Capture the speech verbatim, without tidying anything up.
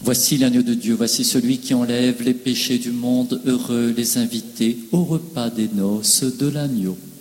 Voici l'agneau de Dieu, voici celui qui enlève les péchés du monde. Heureux les invités au repas des noces de l'agneau.